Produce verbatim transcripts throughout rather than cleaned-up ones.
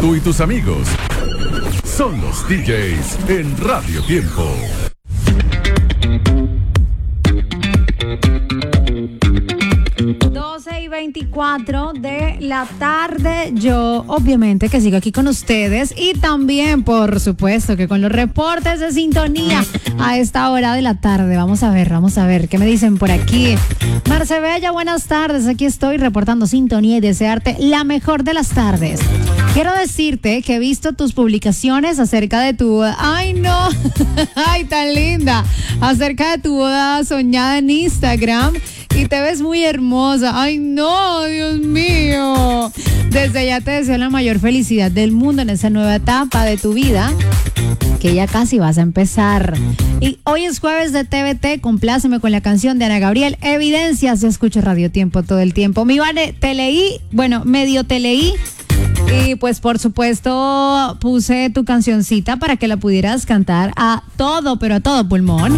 Tú y tus amigos son los D Js en Radio Tiempo. doce y veinticuatro de la tarde. Yo obviamente que sigo aquí con ustedes y también por supuesto que con los reportes de sintonía a esta hora de la tarde. Vamos a ver, vamos a ver qué me dicen por aquí. Marce Bella, buenas tardes. Aquí estoy reportando sintonía y desearte la mejor de las tardes. Quiero decirte que he visto tus publicaciones acerca de tu boda. ¡Ay, no! ¡Ay, tan linda! Acerca de tu boda soñada en Instagram. Y te ves muy hermosa. ¡Ay, no! ¡Dios mío! Desde ya te deseo la mayor felicidad del mundo en esa nueva etapa de tu vida, que ya casi vas a empezar. Y hoy es jueves de T V T. Compláceme con la canción de Ana Gabriel, Evidencias. Yo escucho Radio Tiempo todo el tiempo. Mi Vane, te leí, bueno, medio te leí. Y pues por supuesto puse tu cancioncita para que la pudieras cantar a todo, pero a todo pulmón.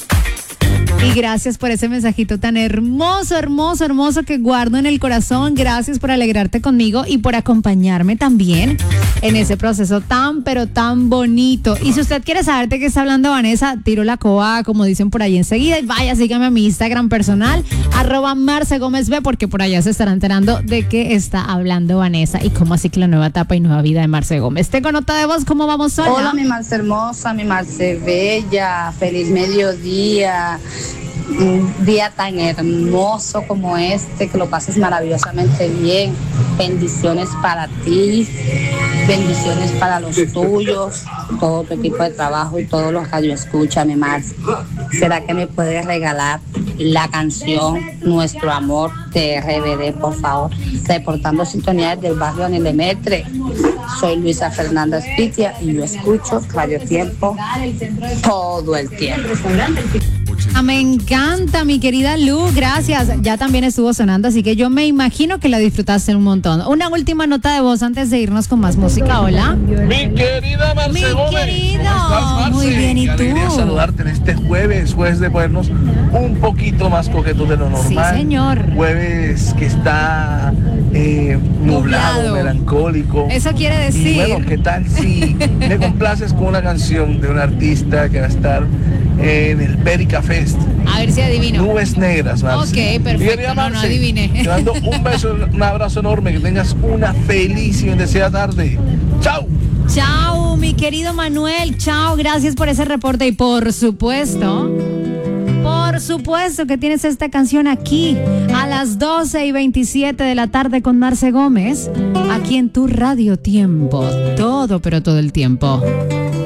Y gracias por ese mensajito tan hermoso, hermoso, hermoso que guardo en el corazón. Gracias por alegrarte conmigo y por acompañarme también en ese proceso tan, pero tan bonito. Y si usted quiere saber de qué está hablando Vanessa, tiro la coba, como dicen por ahí enseguida. Y vaya, sígame a mi Instagram personal, arroba Marce Gómez B, porque por allá se estará enterando de qué está hablando Vanessa y cómo así que la nueva etapa y nueva vida de Marce Gómez. Tengo nota de voz, ¿cómo vamos hoy? Hola, mi Marce hermosa, mi Marce bella, feliz mediodía. Un día tan hermoso como este, que lo pases maravillosamente bien. Bendiciones para ti, bendiciones para los tuyos, todo tu equipo de trabajo y todos los radioescuchas, mi Marce. ¿Será que me puedes regalar la canción Nuestro Amor de R B D, por favor? Reportando sintonía del barrio Anelemetre. Soy Luisa Fernanda Espitia y yo escucho Radio Tiempo todo el tiempo. Ah, me encanta, mi querida Lu, gracias. Ya también estuvo sonando, así que yo me imagino que la disfrutaste un montón. Una última nota de voz antes de irnos con más música. Hola. Mi querida Marce Mi Gómez. querido. ¿Cómo estás, Marce? Muy bien, ¿y Qué tú? alegría saludarte en este jueves, jueves de ponernos un poquito más coquetos de lo normal. Sí, señor. Jueves que está eh, nublado, Nublado. melancólico. Eso quiere decir. Y bueno, ¿qué tal si me complaces con una canción de un artista que va a estar en el Perica Fest? A ver si adivino. Nubes Negras, Marce. Ok, perfecto. Mi querida No, no Marce, adiviné. Te mando un beso, un abrazo enorme, que tengas una feliz y bendecida tarde. ¡Chao! Chao, mi querido Manuel. Chao, gracias por ese reporte. Y por supuesto, por supuesto que tienes esta canción aquí a las doce y veintisiete de la tarde con Marce Gómez, aquí en tu Radio Tiempo. Todo, pero todo el tiempo.